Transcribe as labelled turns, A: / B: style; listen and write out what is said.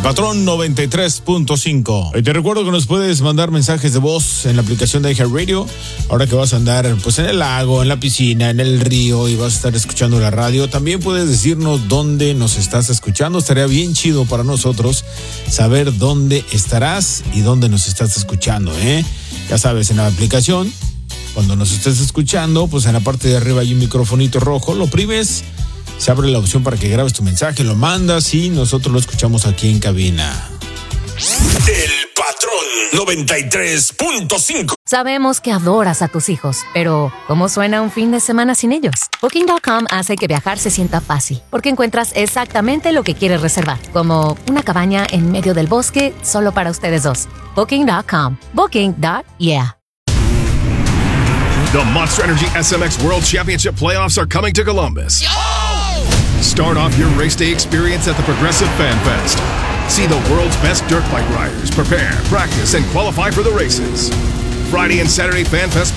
A: Patrón 93.5. Y te recuerdo que nos puedes mandar mensajes de voz en la aplicación de iHeartRadio. Ahora que vas a andar pues en el lago, en la piscina, en el río y vas a estar escuchando la radio, también puedes decirnos dónde nos estás escuchando. Estaría bien chido para nosotros saber dónde estarás y dónde nos estás escuchando, Ya sabes, en la aplicación, cuando nos estés escuchando, pues en la parte de arriba hay un microfonito rojo, lo oprimes, se abre la opción para que grabes tu mensaje, lo mandas y nosotros lo escuchamos aquí en cabina.
B: El Patrón 93.5.
C: Sabemos que adoras a tus hijos, pero ¿cómo suena un fin de semana sin ellos? Booking.com hace que viajar se sienta fácil, porque encuentras exactamente lo que quieres reservar, como una cabaña en medio del bosque solo para ustedes dos. Booking.com. Booking.yeah.
D: The Monster Energy SMX World Championship Playoffs are coming to Columbus. Start off your race day experience at the Progressive Fan Fest. See the world's best dirt bike riders prepare, practice, and qualify for the races. Friday and Saturday Fan Fest